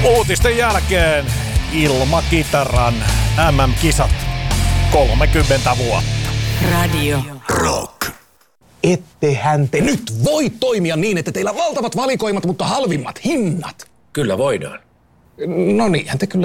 Uutisten jälkeen ilmakitaran MM-kisat 30 vuotta. Radio Rock. Ettehän te nyt voi toimia niin, että teillä valtavat valikoimat, mutta halvimmat hinnat. Kyllä voidaan. No niinhän te kyllä